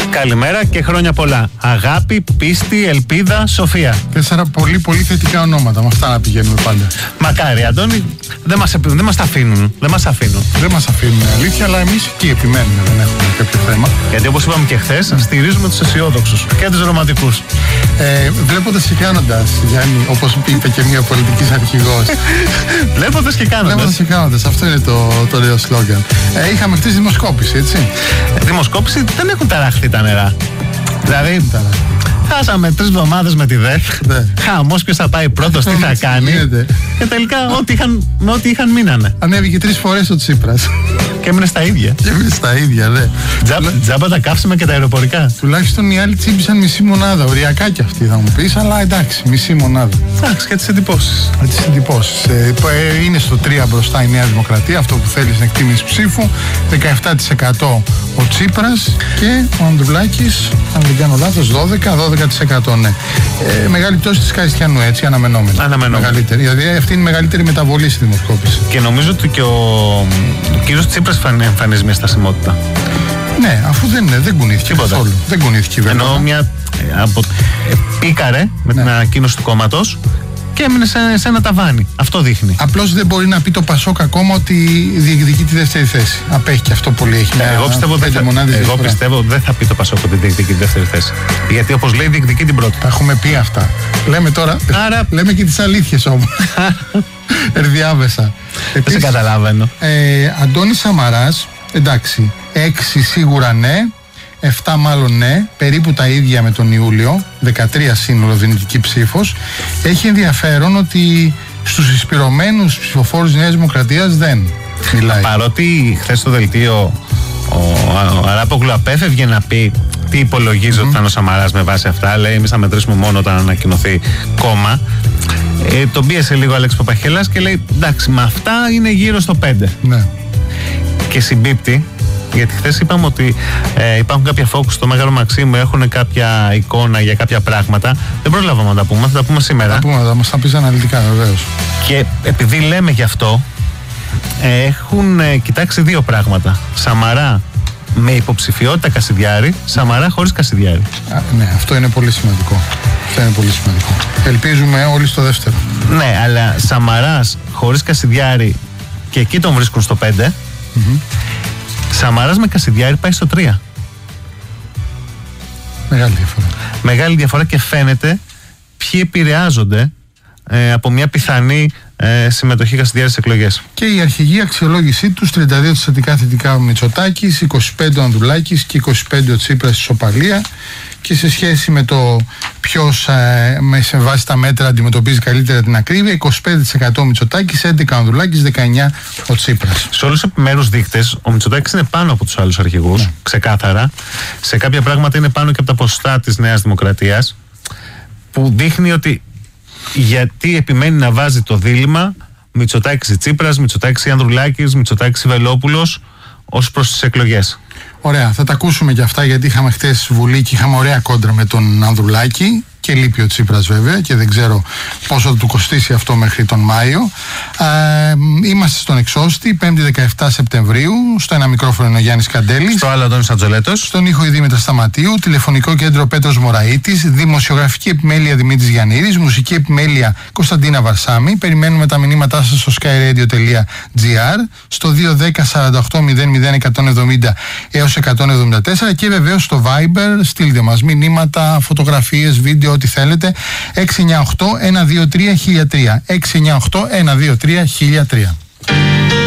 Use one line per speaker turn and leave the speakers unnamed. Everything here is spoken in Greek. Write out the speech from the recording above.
Καλημέρα και χρόνια πολλά. Αγάπη, πίστη, ελπίδα, σοφία.
4 πολύ πολύ θετικά ονόματα. Με αυτά να πηγαίνουμε πάντα.
Μακάρι, Αντώνη, δεν μας τα αφήνουν. Δεν μας αφήνουν,
αλήθεια, αλλά εμείς εκεί επιμένουμε. Δεν έχουμε κάποιο θέμα.
Γιατί όπως είπαμε και χθες, στηρίζουμε τους αισιόδοξους και τους ρομαντικούς.
Βλέποντας και κάνοντας, Γιάννη, όπως είπε και μια πολιτικής αρχηγός.
Βλέποντας και κάνοντας.
Αυτό είναι το νέο σλόγγαν. Είχαμε χτες δημοσκόπηση, έτσι.
Δημοσκόπηση, δεν έχουν ταραχθεί τα νερά. Δηλαδή, χάσαμε 3 εβδομάδες με τη ΔΕΘ. Χαμός, ποιος θα πάει πρώτος, τι θα κάνει. Και τελικά ό,τι είχαν μείνανε.
Ανέβηκε 3 φορές ο Τσίπρας.
Και έμεινε στα ίδια.
Ναι.
Τζάμπα τα καύσιμα και τα αεροπορικά.
Τουλάχιστον οι άλλοι τσίπησαν μισή μονάδα. Οριακά κι αυτοί θα μου πεις, αλλά εντάξει, μισή μονάδα.
Εντάξει, και τις εντυπώσεις.
Είναι στο 3 μπροστά η Νέα Δημοκρατία, αυτό που θέλει στην εκτίμηση ψήφου. 17% ο Τσίπρας και ο Ανδρουλάκης, αν δεν κάνω λάθος, 12%, ναι. Μεγάλη πτώση της Καριστιανού, έτσι, αναμενόμενη. Μεγαλύτερη. Δηλαδή αυτή είναι η μεγαλύτερη μεταβολή στη δημοσκόπηση.
Και νομίζω ότι και ο κύριος Τσίπρας εμφανίζει μια στασιμότητα.
Ναι, αφού δεν κουνήθηκε καθόλου. Δεν κουνήθηκε βέβαια.
Ενώ πήκαρε με την ανακοίνωση του κόμματος και έμεινε σε ένα ταβάνι. Αυτό δείχνει.
Απλώς δεν μπορεί να πει το Πασόκ ακόμα ότι διεκδικεί τη δεύτερη θέση. Απέχει και αυτό πολύ.
Εγώ πιστεύω ότι δεν θα πει το Πασόκ ότι διεκδικεί τη δεύτερη θέση. Γιατί όπως λέει, διεκδικεί την πρώτη.
Τα έχουμε πει αυτά. Λέμε τώρα. Άρα... Λέμε και τις αλήθειες όμως. Ερδιάβεσα.
Δεν σε καταλαβαίνω.
Αντώνης Σαμαράς, εντάξει, 6 σίγουρα ναι. 7 μάλλον ναι, περίπου τα ίδια με τον Ιούλιο, 13 σύνολο δυνητική ψήφος. Έχει ενδιαφέρον ότι στους εισπυρωμένους ψηφοφόρους της Νέας Δημοκρατίας δεν μιλάει.
Παρότι χθες στο δελτίο ο Αράπογλου απέφευγε να πει τι υπολογίζει ότι θα είναι ο Σαμαράς με βάση αυτά, λέει εμείς θα μετρήσουμε μόνο όταν ανακοινωθεί κόμμα. Τον πίεσε λίγο ο Αλέξης Παπαχέλας και λέει εντάξει, με αυτά είναι γύρω στο 5.
Ναι.
Και συμπίπτει. Γιατί χθες είπαμε ότι υπάρχουν κάποια focus στο Μέγαρο Μαξίμου, έχουν κάποια εικόνα για κάποια πράγματα. Δεν προλάβαμε να τα πούμε, θα τα πούμε σήμερα.
Θα μας τα πεις αναλυτικά, βεβαίως.
Και επειδή λέμε γι' αυτό, έχουν κοιτάξει 2 πράγματα. Σαμαρά με υποψηφιότητα Κασιδιάρη, Σαμαρά χωρίς Κασιδιάρη.
Ναι, αυτό είναι πολύ σημαντικό. Ελπίζουμε όλοι στο δεύτερο.
Ναι, αλλά Σαμαράς χωρίς Κασιδιάρη και εκεί τον βρίσκουν στο 5. Σαμαράς με Κασιδιάρη πάει στο 3. Μεγάλη διαφορά και φαίνεται ποιοι επηρεάζονται από μια πιθανή συμμετοχή Κασιδιάρη στις εκλογές.
Και η αρχηγή αξιολόγησή τους, 32% θετικά ο Μητσοτάκης, 25% ο Ανδρουλάκης και 25% ο Τσίπρας στη ισοπαλία. Και σε σχέση με το ποιος σε βάση τα μέτρα αντιμετωπίζει καλύτερα την ακρίβεια, 25% ο Μητσοτάκης, 11% ο Ανδρουλάκης, 19% ο Τσίπρας.
Σε όλους τους επιμέρους δείκτες ο Μητσοτάκης είναι πάνω από τους άλλους αρχηγούς, ξεκάθαρα. Σε κάποια πράγματα είναι πάνω και από τα ποσοστά της Νέας Δημοκρατίας, που δείχνει ότι γιατί επιμένει να βάζει το δίλημμα Μητσοτάκης ή Τσίπρας, Μητσοτάκης ή Ανδρουλάκης, Μητσοτάκης ή Βελόπουλος ως προς τις εκλογές.
Ωραία, θα τα ακούσουμε και αυτά, γιατί είχαμε χτες Βουλή και είχαμε ωραία κόντρα με τον Ανδρουλάκη και λείπει ο Τσίπρας βέβαια και δεν ξέρω πόσο θα του κοστίσει αυτό μέχρι τον Μάιο. Είμαστε στον Εξώστη, 5η 17 Σεπτεμβρίου. Στο ένα μικρόφωνο είναι ο Γιάννης Καντέλης.
Στο άλλο Αντώνης Ατζολέτος.
Στον ήχο η Δήμητρα Σταματίου. Τηλεφωνικό κέντρο Πέτρος Μωραΐτης. Δημοσιογραφική επιμέλεια Δημήτρης Γιαννήρης. Μουσική επιμέλεια Κωνσταντίνα Βαρσάμι. Περιμένουμε τα μηνύματά σας στο skyradio.gr, στο 210 48 00 170 έως 174 και βεβαίως στο Viber. Στείλτε μας μηνύματα, φωτογραφίες, βίντεο, ό,τι θέλετε. 698 123 1003. 698 123 1003.